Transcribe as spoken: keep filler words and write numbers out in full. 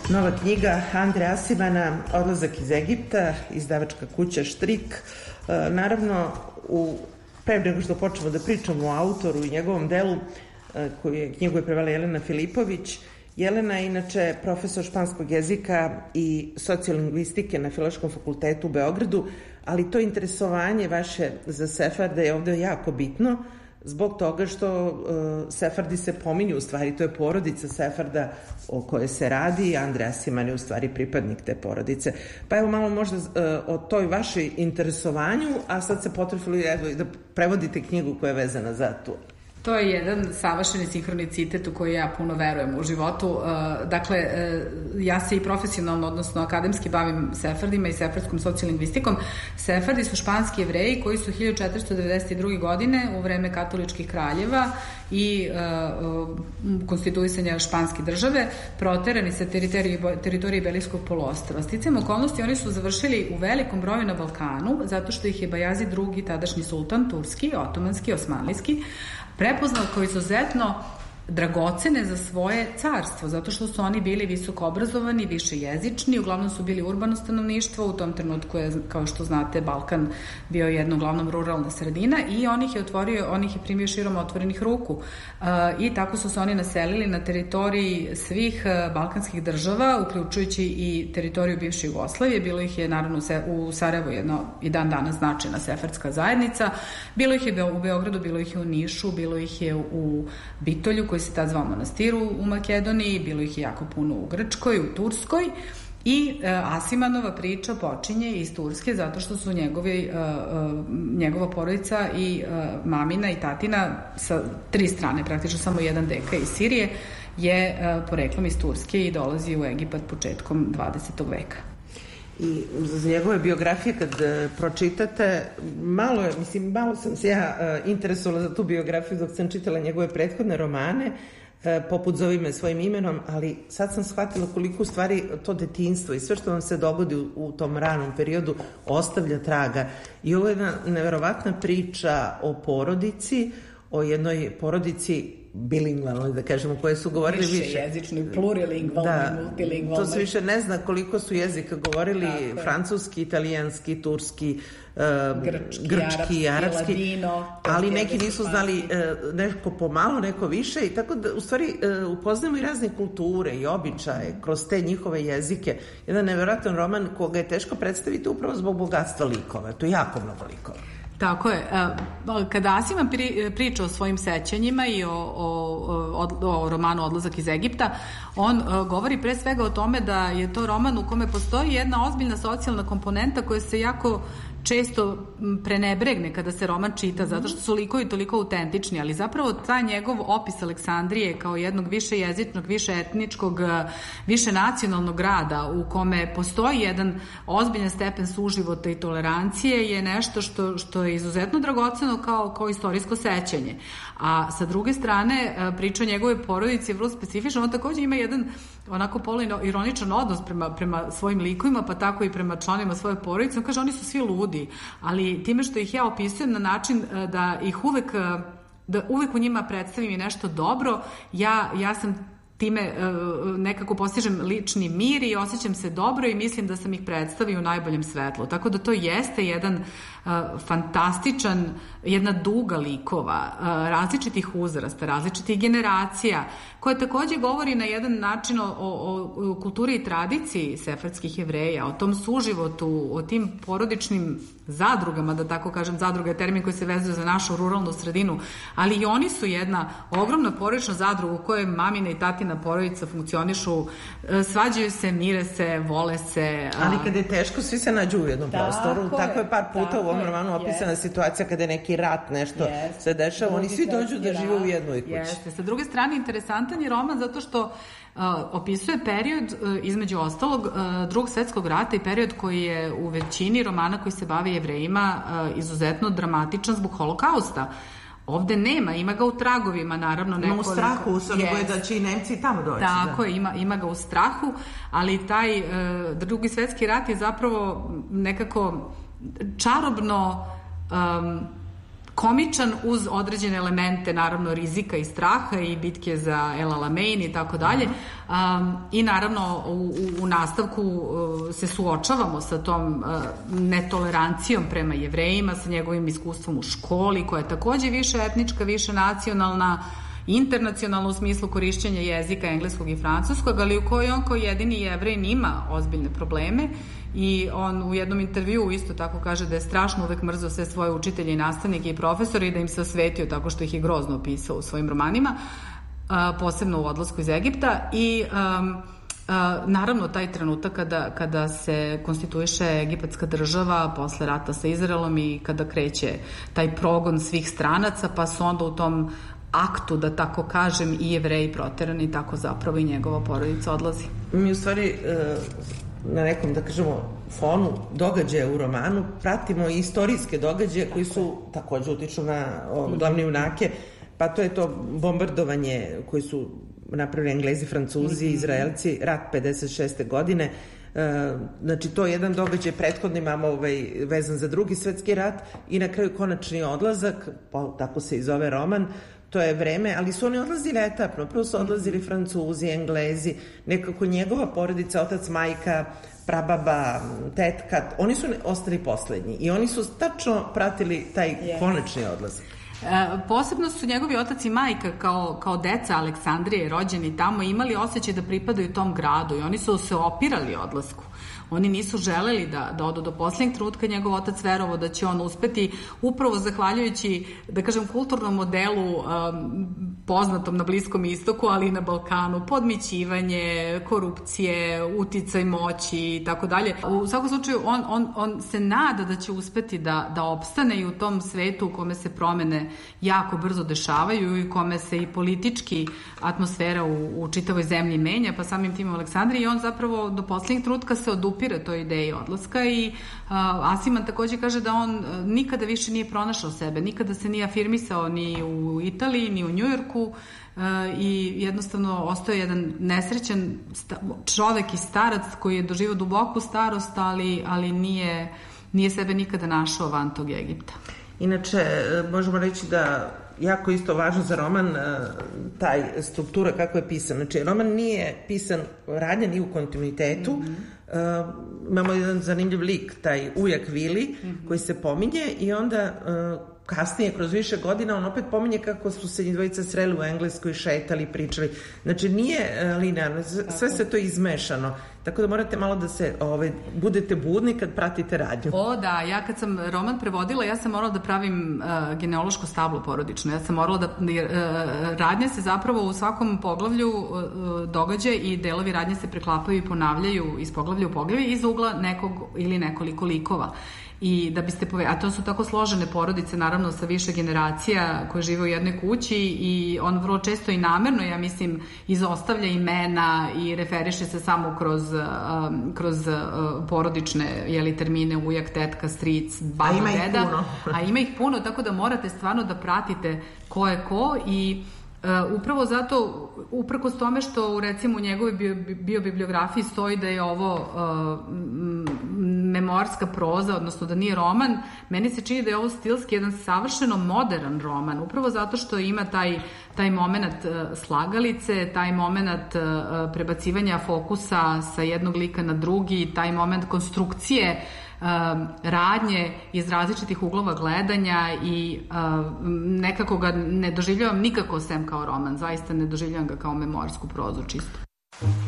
Nova knjiga Andre Asimana, Odlazak iz Egipta, izdavačka kuća Štrik. Naravno, u, pre nego što počnemo da pričamo o autoru i njegovom delu, koju je knjigu je prevela Jelena Filipović. Jelena je inače profesor španskog jezika i sociolingvistike na Filološkom fakultetu u Beogradu, ali to interesovanje vaše za sefarde je ovde jako bitno, zbog toga što uh, sefardi se pominju, u stvari to je porodica sefarda o kojoj se radi, Andre Asiman je u stvari pripadnik te porodice. Pa evo malo možda uh, o toj vašoj interesovanju, a sad se potrefili da prevodite knjigu koja je vezana za tu. To je jedan savršeni sinhronicitet u koji ja puno verujem u životu. Dakle, ja se i profesionalno, odnosno akademski bavim sefardima i sefardskom sociolingvistikom. Sefardi su španski Jevreji koji su hiljadu četiristo devedeset druge. godine u vreme katoličkih kraljeva i konstituisanja španske države proterani sa teritorije, teritorije Ibelijskog poluostrva. Sticajem okolnosti oni su završili u velikom broju na Balkanu zato što ih je Bajazid drugi, tadašnji sultan, turski, otomanski, osmanlijski, prepoznao kao izuzetno dragocene za svoje carstvo, zato što su oni bili visoko obrazovani, više jezični, uglavnom su bili urbano stanovništvo, u tom trenutku je, kao što znate, Balkan bio jedna uglavnom ruralna sredina i on ih je otvorio, on ih je primio širom otvorenih ruku. I tako su se oni naselili na teritoriji svih balkanskih država, uključujući i teritoriju bivše Jugoslavije. Bilo ih je, naravno, u Sarajevu jedno i dan danas značajna sefardska zajednica, bilo ih je u Beogradu, bilo ih je u Nišu, bilo ih je u Bitolju, koji se tad zvao Manastiru u Makedoniji, bilo ih je jako puno u Grčkoj, u Turskoj i e, Asimanova priča počinje iz Turske zato što su njegovi, e, e, njegova porodica i e, mamina i tatina sa tri strane, praktično samo jedan deka iz Sirije je e, poreklom iz Turske i dolazi u Egipat početkom dvadesetog veka. I za njegove biografije kad uh, pročitate, malo, mislim, malo sam se ja uh, interesovala za tu biografiju dok sam čitala njegove prethodne romane, uh, poput Zovi me svojim imenom, ali sad sam shvatila koliko u stvari to detinjstvo i sve što vam se dogodi u, u tom ranom periodu ostavlja traga. I ovo je jedna neverovatna priča o porodici, o jednoj porodici bilingvalno, da kažemo, koje su govorili više. Više jezični, plurilingvalni, da, multilingvalni. To se više ne zna koliko su jezika govorili, tako, francuski, italijanski, turski, uh, grčki, grčki, arapski, arapski, ladino, ali neki nisu znali uh, neko pomalo, neko više i tako da u stvari uh, upoznamo i razne kulture i običaje kroz te njihove jezike. Jedan nevjerojatan roman koga je teško predstaviti upravo zbog bogatstva likova. To je jako mnogo likova. Tako je. Kada Asiman priča o svojim sećanjima i o, o, o, o romanu Odlazak iz Egipta, on govori pre svega o tome da je to roman u kome postoji jedna ozbiljna socijalna komponenta koja se jako često prenebregne kada se roman čita, zato što su likovi toliko autentični, ali zapravo taj njegov opis Aleksandrije kao jednog više jezičnog, više etničkog, više nacionalnog grada u kome postoji jedan ozbiljan stepen suživota i tolerancije je nešto što, što je izuzetno dragoceno kao, kao istorijsko sećanje. A sa druge strane, priča o njegove porodici je vrlo specifična, on takođe ima jedan onako poluironičan odnos prema, prema svojim likovima, pa tako i prema članima svoje porodice. On kaže, oni su svi ludi, ali time što ih ja opisujem na način da ih uvek, da uvek u njima predstavim i nešto dobro, ja, ja sam time nekako postižem lični mir i osjećam se dobro i mislim da sam ih predstavio u najboljem svetlu. Tako da to jeste jedan fantastičan, jedna duga likova, različitih uzrasta, različitih generacija, koja takođe govori na jedan način o, o, o kulturi i tradiciji sefardskih Jevreja, o tom suživotu, o tim porodičnim zadrugama, da tako kažem, zadruga je termin koji se vezuje za našu ruralnu sredinu, ali i oni su jedna ogromna porodična zadruga u kojoj mamina i tatina porodica funkcionišu, svađaju se, mire se, vole se. Ali kada je teško, svi se nađu u jednom tako prostoru. Je, tako je par puta u ovom romanu opisana yes. situacija kada je neki rat, nešto yes. se dešava, drugi oni svi dođu da žive u jednoj kući. Jeste. Sa druge strane, interesantan je roman zato što Uh, opisuje period, uh, između ostalog, uh, drugog svetskog rata i period koji je u većini romana koji se bave Jevrejima uh, izuzetno dramatičan zbog holokausta. Ovde nema, ima ga u tragovima, naravno. Ima u strahu, u samo yes. da će i Nemci tamo doći. Tako da. je, ima, ima ga u strahu, ali taj uh, drugi svetski rat je zapravo nekako čarobno um, komičan uz određene elemente, naravno rizika i straha i bitke za El Alamein i tako dalje. I naravno u, u nastavku se suočavamo sa tom netolerancijom prema Jevrejima, sa njegovim iskustvom u školi koja je takođe više etnička, više nacionalna, internacionalno u smislu korišćenja jezika engleskog i francuskog, ali u kojoj on kao jedini Jevrej ima ozbiljne probleme. I on u jednom intervjuu isto tako kaže da je strašno uvek mrzao sve svoje učitelje i nastavnike i profesore i da im se osvetio tako što ih je grozno opisao u svojim romanima, posebno u Odlasku iz Egipta. I um, naravno taj trenutak kada, kada se konstituiše egipatska država posle rata sa Izraelom i kada kreće taj progon svih stranaca, pa su onda u tom aktu, da tako kažem, i Jevreji proterani i tako zapravo i njegova porodica odlazi. Mi u stvari na nekom, da kažemo, fonu događaja u romanu pratimo i istorijske događaje koji su takođe utiču na glavne junake, pa to je to bombardovanje koji su napravili Englezi, Francuzi, Izraelci, rat pedeset šeste godine. Znači, to je jedan događaj, prethodni imamo ovaj, vezan za drugi svetski rat i na kraju konačni odlazak, pa tako se i zove roman. To je vreme, ali su oni odlazili etapno. Prvo su odlazili Francuzi, Englezi, nekako njegova porodica, otac, majka, prababa, tetka, oni su ostali poslednji i oni su tačno pratili taj konačni odlazak. E, posebno su njegovi otac i majka kao, kao deca Aleksandrije rođeni tamo imali osjećaj da pripadaju tom gradu i oni su se opirali odlasku. Oni nisu želeli da, da odu do poslednjeg trenutka. Njegov otac verovao da će on uspeti upravo zahvaljujući, da kažem, kulturnom modelu um, poznatom na Bliskom istoku, ali i na Balkanu, podmićivanje, korupcije, uticaj moći i tako dalje. U svakom slučaju, on, on, on se nada da će uspeti da, da opstane i u tom svetu u kome se promene jako brzo dešavaju i u kome se i politički atmosfera u, u čitavoj zemlji menja, pa samim tim u Aleksandriji, i on zapravo do poslednjeg trenutka se odupire toj ideji odlaska. I a, Asiman takođe kaže da on nikada više nije pronašao sebe, nikada se nije afirmisao ni u Italiji, ni u Njujorku, i jednostavno ostao jedan nesrećan čovek i starac koji je doživao duboku starost, ali, ali nije, nije sebe nikada našao van tog Egipta. Inače, možemo reći da jako isto važno za roman taj struktura kako je pisan. Znači, roman nije pisan radnja ni u kontinuitetu. Mm-hmm. uh, imamo jedan zanimljiv lik, taj ujak Vili, mm-hmm. koji se pominje i onda uh, kasnije, kroz više godina, on opet pominje kako su se dvojica sreli u Engleskoj, šetali, pričali. Znači, nije uh, linearno, sve se to izmešano. Tako da morate malo da se, ove, budete budni kad pratite radnju. O, da, ja kad sam roman prevodila, ja sam morala da pravim uh, genealoško stablo porodično. Ja sam morala da, jer, uh, radnja se zapravo u svakom poglavlju uh, događa i delovi radnje se preklapaju i ponavljaju iz poglavlja u poglavlje iz ugla nekog ili nekoliko likova. I da biste pove... A to su tako složene porodice, naravno, sa više generacija koje žive u jednoj kući i on vrlo često i namerno, ja mislim, izostavlja imena i referiše se samo kroz, um, kroz uh, porodične, jeli, termine, ujak, tetka, stric, baba, deda. A ima ih puno. A ima ih puno, tako da morate stvarno da pratite ko je ko i Uh, upravo zato, uprkos tome što recimo u njegovoj bio, biobibliografiji stoji da je ovo uh, memoarska proza, odnosno da nije roman, meni se čini da je ovo stilski jedan savršeno modern roman, upravo zato što ima taj, taj moment uh, slagalice, taj moment uh, prebacivanja fokusa sa jednog lika na drugi, taj moment konstrukcije radnje iz različitih uglova gledanja i nekako ga ne doživljavam nikako sem kao roman, zaista ne doživljavam ga kao memoarsku prozu čisto.